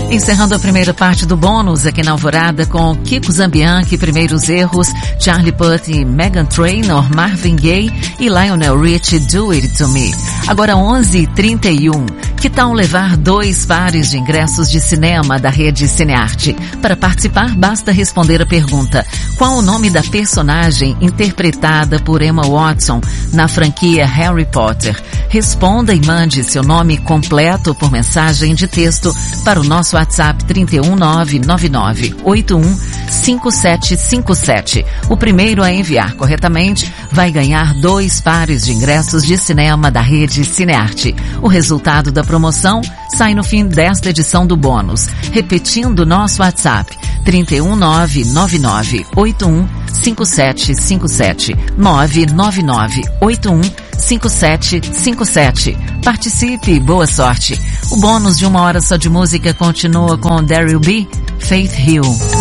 Encerrando a primeira parte do bônus aqui na Alvorada com Kiko Zambianchi, Primeiros Erros, Charlie Puth e Meghan Trainor, Marvin Gaye e Lionel Richie, Do It To Me. Agora 11h31. Que tal levar 2 pares de ingressos de cinema da rede Cinearte? Para participar, basta responder a pergunta: qual o nome da personagem interpretada por Emma Watson na franquia Harry Potter? Responda e mande seu nome completo por mensagem de texto para o nosso WhatsApp 31991815757. O primeiro a enviar corretamente vai ganhar 2 pares de ingressos de cinema da rede Cinearte. O resultado da promoção sai no fim desta edição do bônus. Repetindo nosso WhatsApp 31991815757 999815757. Participe e boa sorte. O bônus de 1 hora só de música continua com Daryl B, Faith Hill.